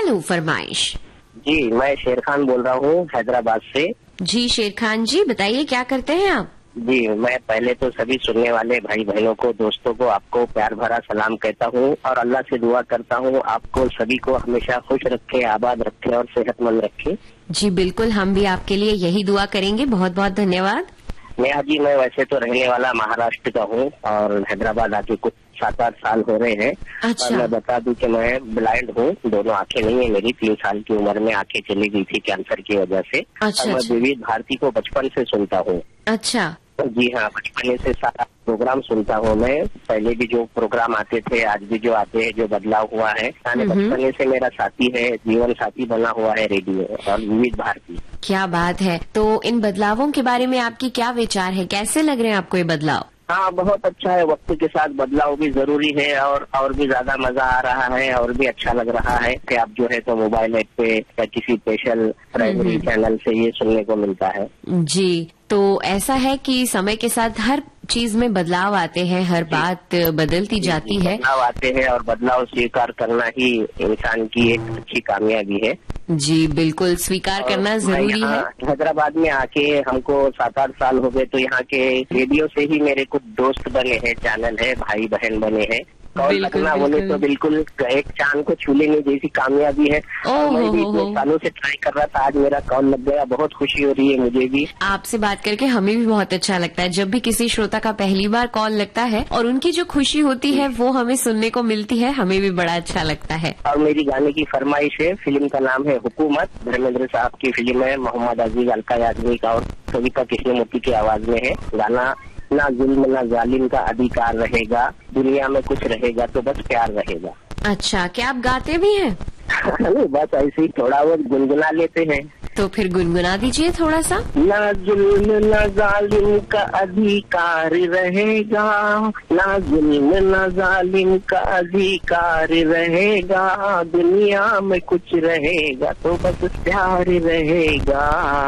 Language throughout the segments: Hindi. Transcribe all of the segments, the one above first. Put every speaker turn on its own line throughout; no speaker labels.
हेलो फरमाइश।
जी, मैं शेर खान बोल रहा हूँ हैदराबाद से।
जी शेर खान जी, बताइए क्या करते हैं आप?
जी, मैं पहले तो सभी सुनने वाले भाई बहनों को, दोस्तों को, आपको प्यार भरा सलाम कहता हूँ और अल्लाह से दुआ करता हूँ आपको सभी को हमेशा खुश रखे, आबाद रखे और सेहतमंद रखे।
जी बिल्कुल, हम भी आपके लिए यही दुआ करेंगे। बहुत बहुत धन्यवाद।
नेहा जी, मैं वैसे तो रहने वाला महाराष्ट्र का हूँ और हैदराबाद आके कुछ 7-8 साल हो रहे हैं।
अच्छा।
और मैं बता दूं कि मैं ब्लाइंड हूँ, दोनों आंखें नहीं है मेरी। 3 साल की उम्र में आंखें चली गई थी कैंसर की वजह से।
अच्छा,
और मैं
अच्छा।
विविध भारती को बचपन से सुनता हूँ।
अच्छा।
जी हाँ, बचपन से सारा प्रोग्राम सुनता हूँ मैं। पहले भी जो प्रोग्राम आते थे, आज भी जो आते हैं, जो बदलाव हुआ है, बचपन से मेरा साथी है, जीवन साथी बना हुआ है रेडियो और विविध भारती।
क्या बात है। तो इन बदलावों के बारे में आपकी क्या विचार है, कैसे लग रहे हैं आपको ये बदलाव?
हाँ, बहुत अच्छा है। वक्त के साथ बदलाव भी जरूरी है और भी ज्यादा मजा आ रहा है और भी अच्छा लग रहा है कि आप जो है तो मोबाइल ऐप पे या किसी स्पेशल प्राइमरी चैनल से ये सुनने को मिलता है।
जी, तो ऐसा है कि समय के साथ हर चीज में बदलाव आते हैं, हर बात बदलती जाती है।
बदलाव आते हैं और बदलाव स्वीकार करना ही इंसान की एक अच्छी कामयाबी है।
जी बिल्कुल, स्वीकार करना जरूरी है।
हैदराबाद में आके हमको 7-8 साल हो गए, तो यहाँ के रेडियो से ही मेरे कुछ दोस्त बने हैं, चैनल है, भाई बहन बने हैं। कॉल लगना बोले तो बिल्कुल एक चांद को छू लेने जैसी कामयाबी है। और मैं भी इतने सालों से ट्राई कर रहा था, आज मेरा कॉल लग गया। बहुत खुशी हो रही है मुझे भी।
आपसे बात करके हमें भी बहुत अच्छा लगता है। जब भी किसी श्रोता का पहली बार कॉल लगता है और उनकी जो खुशी होती है वो हमें सुनने को मिलती है, हमें भी बड़ा अच्छा लगता है।
और मेरी गाने की फरमाइश है, फिल्म का नाम है हुकूमत। धर्मेंद्र साहब की फिल्म है, मोहम्मद अजीज, अलका याग्निक और कविता कृष्णमूर्ति की आवाज में है गाना। ना जुल्म ना जालिम का अधिकार रहेगा, दुनिया में कुछ रहेगा तो बस प्यार रहेगा।
अच्छा, क्या आप गाते भी हैं?
नहीं, बस ऐसे ही थोड़ा बहुत गुनगुना लेते हैं।
तो फिर गुनगुना दीजिए थोड़ा सा।
ना जुल्म ना जालिम का अधिकार रहेगा, ना जुल्म ना जालिम का अधिकार रहेगा, दुनिया में कुछ रहेगा तो बस प्यार रहेगा,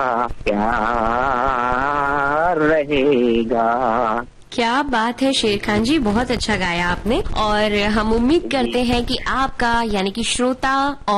प्यार रहेगा।
क्या बात है शेर खान जी, बहुत अच्छा गाया आपने। और हम उम्मीद करते हैं कि आपका यानी कि श्रोता